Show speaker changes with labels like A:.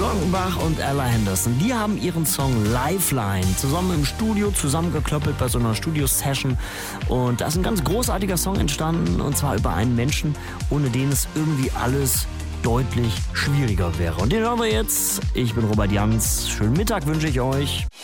A: Rockenbach und Ella Henderson, die haben ihren Song Lifeline zusammen im Studio zusammengeklöppelt bei so einer Studio-Session. Und da ist ein ganz großartiger Song entstanden, und zwar über einen Menschen, ohne den es irgendwie alles deutlich schwieriger wäre. Und den hören wir jetzt. Ich bin Robert Jans. Schönen Mittag wünsche ich euch.